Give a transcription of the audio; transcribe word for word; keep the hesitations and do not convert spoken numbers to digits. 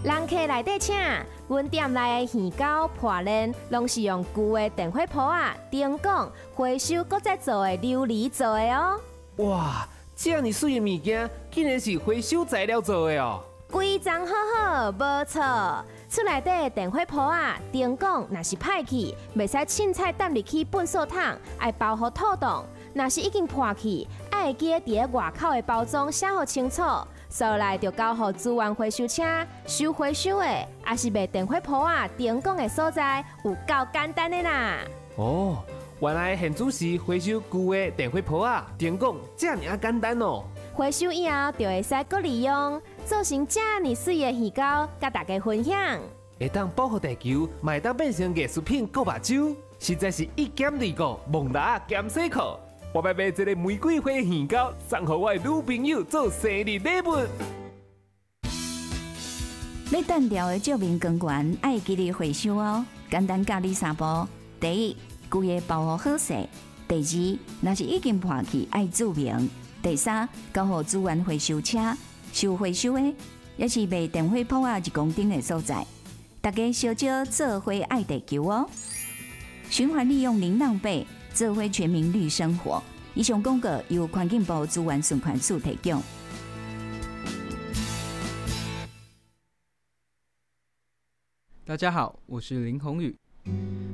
人客内底请，阮店内的鱼糕、破链，拢是用旧的电火煲啊、灯管回收搁再做的琉璃做的哦。 哇，这么水的物件，竟然是回收材料做的哦！ 规张好好，无错。厝内底的电火煲啊、灯管若是歹去，袂使凊彩抌入去粪扫桶，爱包好透冻。若是已经破去，爱记伫咧外口的包装写好清楚。所来就交予资源回收车收回收的，也是卖电火煲啊、灯管的所在，有够简单的啦。 哦，原来现主是回收旧的电火煲啊、灯管，这么啊简单哦。 回收以后就会使搁利用，做成这么水的鱼糕，甲大家分享。 会当保护地球，嘛会当变成艺术品搁目睭，实在是一兼二顾，蒙拉兼洗裤。我要买一个玫瑰花鱼糕，送给我的女朋友做生日礼物。 要单调的照明光源，爱记得回收哦。简单教你三步：第一，规个包好好势；第二，若是已经破去，爱注明；第三，交予资源回收车收回收的，也是卖电火煲啊一公斤的所在。大家小少做伙爱地球哦！循环利用零浪费。做伙全民绿生活。以上广告由环境部资源循环署提供。 大家好，我是林宏宇。